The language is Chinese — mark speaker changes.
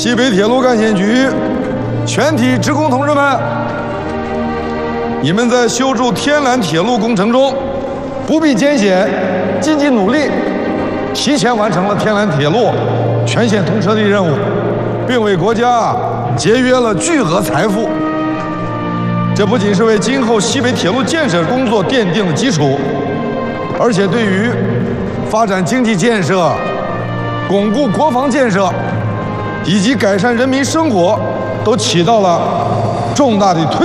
Speaker 1: 西北铁路干线局全体职工同志们，你们在修筑天缆铁路工程中不避艰险，积极努力，提前完成了天缆铁路全线通车的任务，并为国家节约了巨额财富。这不仅是为今后西北铁路建设工作奠定了基础，而且对于发展经济建设、巩固国防建设以及改善人民生活都起到了重大的推